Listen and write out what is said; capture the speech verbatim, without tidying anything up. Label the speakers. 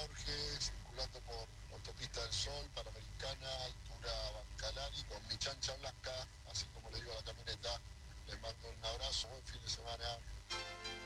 Speaker 1: Jorge, circulando por Autopista del Sol, Panamericana, altura Bancalari, con mi chancha blanca.